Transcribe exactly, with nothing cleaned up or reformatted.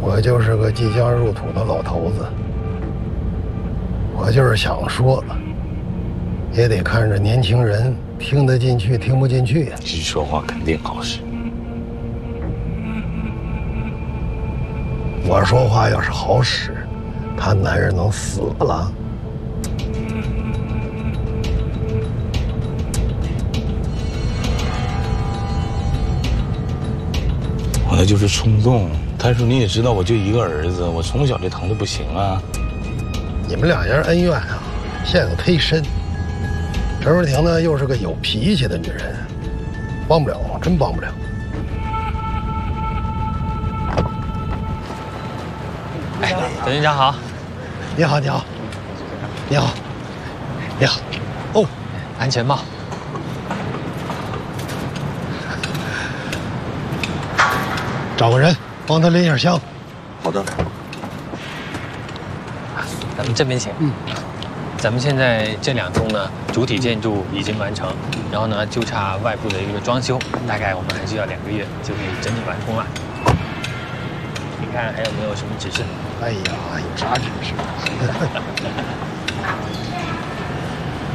我就是个即将入土的老头子，我就是想说，也得看着年轻人听得进去，听不进去呀。 这句说话肯定好使。 我说话要是好使，他男人能死了？ 我那就是冲动。谭叔，你也知道，我就一个儿子，我从小这疼的不行啊。 你们两人恩怨啊，陷得忒深。陈若婷呢，又是个有脾气的女人，帮不了，真帮不了。 哎，董院长好。 你好，你好，你好，你好。哦， 安全帽。 找个人帮他拎下箱。 好的。 咱们这边请。嗯。咱们现在这两栋呢，主体建筑已经完成，然后呢，就差外部的一个装修，大概我们还需要两个月就可以整体完工了。你看还有没有什么指示？ 哎呀，有啥指示？